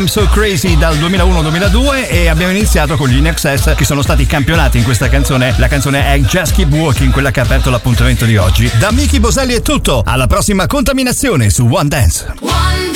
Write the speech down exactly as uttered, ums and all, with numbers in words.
I'm So Crazy dal duemilauno duemiladue e abbiamo iniziato con gli In Excess che sono stati campionati in questa canzone. La canzone è Just Keep Walking, quella che ha aperto l'appuntamento di oggi. Da Miki Boselli è tutto, alla prossima contaminazione su One Dance.